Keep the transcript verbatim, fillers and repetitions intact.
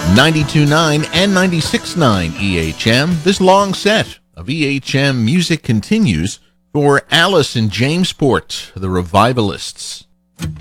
ninety-two point nine and ninety-six point nine E H M. This long set of E H M music continues for Alice in Jamesport, the Revivalists.